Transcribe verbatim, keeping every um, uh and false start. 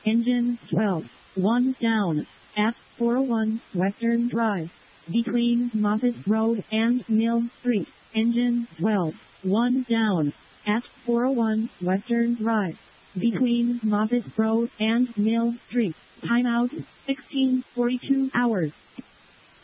Engine twelve, one down, at four oh one Western Drive, between Moffett Road and Mill Street. Engine twelve, one down, at four oh one Western Drive, between Moffett Road and Mill Street. Timeout, sixteen forty-two hours.